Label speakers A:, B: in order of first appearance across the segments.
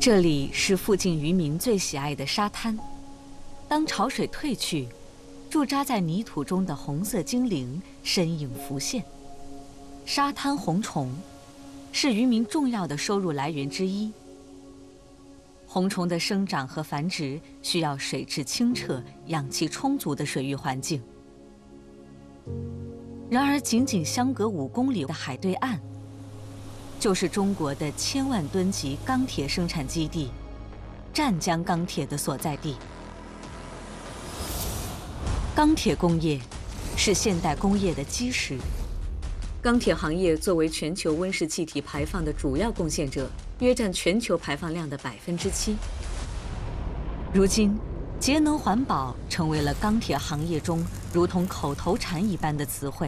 A: 这里是附近渔民最喜爱的沙滩。当潮水退去，驻扎在泥土中的红色精灵身影浮现。沙滩红虫是渔民重要的收入来源之一。红虫的生长和繁殖需要水质清澈、氧气充足的水域环境。然而，仅仅相隔5公里的海对岸，就是中国的1000万吨级钢铁生产基地——湛江钢铁的所在地。钢铁工业是现代工业的基石。钢铁行业作为全球温室气体排放的主要贡献者，约占全球排放量的7%。如今，节能环保成为了钢铁行业中如同口头禅一般的词汇。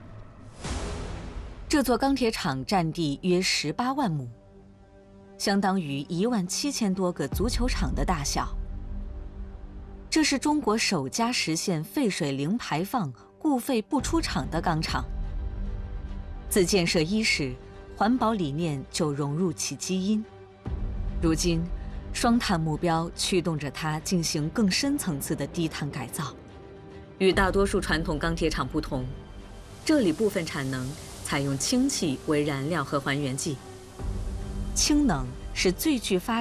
A: 这座钢铁厂占地约18万亩，相当于17000多个足球场的大小。这是中国首家实现废水零排放、固废不出厂的钢厂。自建设伊始，环保理念就融入其基因。如今，双碳目标驱动着它进行更深层次的低碳改造。与大多数传统钢铁厂不同，这里部分产能采用氢气为燃料和还原剂。氢能是最具发